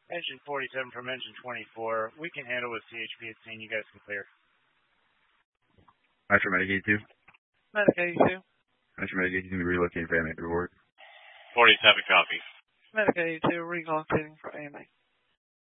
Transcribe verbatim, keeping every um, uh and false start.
Engine forty-seven from engine twenty-four. We can handle with C H P at scene. You guys can clear. Master Medic eighty-two. Medic eighty-two. Master Medic eighty-two, relocating for A M A report. forty-seven copy. Medic eighty-two, relocating for A M A.